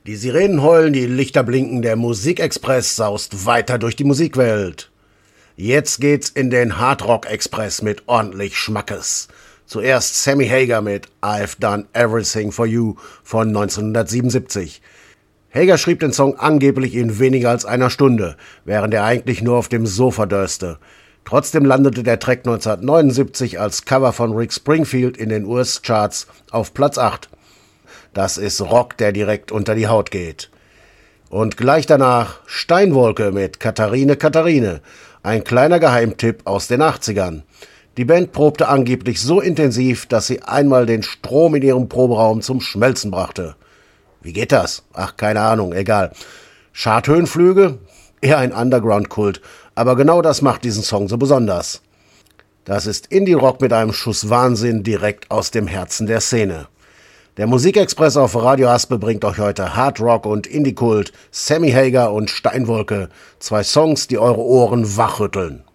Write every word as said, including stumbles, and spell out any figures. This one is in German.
Die Sirenen heulen, die Lichter blinken, der Musikexpress saust weiter durch die Musikwelt. Jetzt geht's in den Hardrock-Express mit ordentlich Schmackes. Zuerst Sammy Hagar mit I've Done Everything for You von neunzehnhundertsiebenundsiebzig. Hagar schrieb den Song angeblich in weniger als einer Stunde, während er eigentlich nur auf dem Sofa döste. Trotzdem landete der Track neunzehnhundertneunundsiebzig als Cover von Rick Springfield in den U S-Charts auf Platz acht. Das ist Rock, der direkt unter die Haut geht. Und gleich danach Steinwolke mit Katharine Katharine, ein kleiner Geheimtipp aus den achtzigern. Die Band probte angeblich so intensiv, dass sie einmal den Strom in ihrem Proberaum zum Schmelzen brachte. Wie geht das? Ach, keine Ahnung, egal. Charthöhenflüge? Eher ein Underground-Kult, aber genau das macht diesen Song so besonders. Das ist Indie-Rock mit einem Schuss Wahnsinn direkt aus dem Herzen der Szene. Der Musikexpress auf Radio Aspe bringt euch heute Hard Rock und Indie-Kult, Sammy Hagar und Steinwolke, zwei Songs, die eure Ohren wachrütteln.